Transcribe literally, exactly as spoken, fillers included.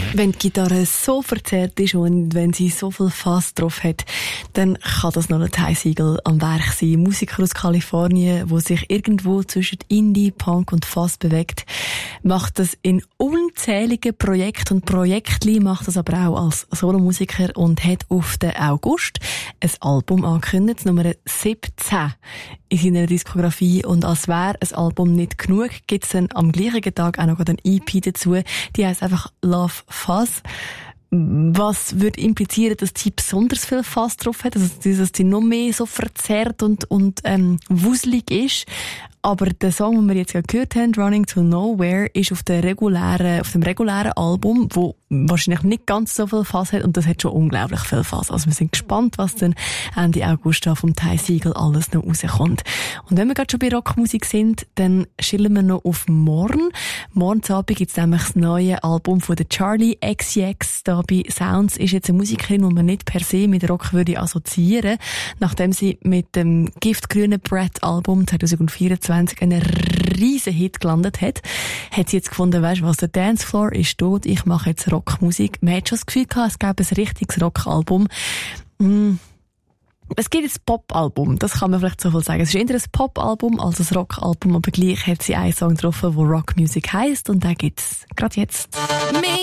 Wenn die Gitarre so verzerrt ist und wenn sie so viel Fass drauf hat, dann kann das noch ein Ty Segall am Werk sein. Musiker aus Kalifornien, der sich irgendwo zwischen Indie, Punk und Fass bewegt, macht das in unzähligen Projekten und Projektli, macht das aber auch als Solomusiker und hat auf den August ein Album angekündigt, Nummer siebzehn in seiner Diskografie. Und als wäre ein Album nicht genug, gibt es dann am gleichen Tag auch noch eine E P dazu. Die heisst einfach Love Fuzz. Was würde implizieren, dass die besonders viel Fass drauf hat, also dass die noch mehr so verzerrt und, und ähm, wuselig ist. Aber der Song, den wir jetzt gerade gehört haben, Running to Nowhere, ist auf, der regulären, auf dem regulären Album, wo wahrscheinlich nicht ganz so viel Fass hat, und das hat schon unglaublich viel Fass. Also wir sind gespannt, was dann Ende August vom Ty Segall alles noch rauskommt. Und wenn wir gerade schon bei Rockmusik sind, dann schillen wir noch auf morgen. Morgen Abend gibt es nämlich das neue Album von der Charli X C X. Da bei Sounds ist jetzt eine Musikerin, die man nicht per se mit Rock würde assoziieren, nachdem sie mit dem giftgrünen Brett-Album zwanzig vierundzwanzig einen riesen Hit gelandet hat, hat sie jetzt gefunden, weisst du was, der Dancefloor ist tot, ich mache jetzt Rockmusik. Man hat schon das Gefühl gehabt, es gäbe ein richtiges Rockalbum. Mm. Es gibt ein Pop-Album, das kann man vielleicht so viel sagen. Es ist eher ein Pop-Album als ein Rock-Album, aber gleich hat sie einen Song getroffen, der Rock Music heisst, und den gibt's gerade jetzt.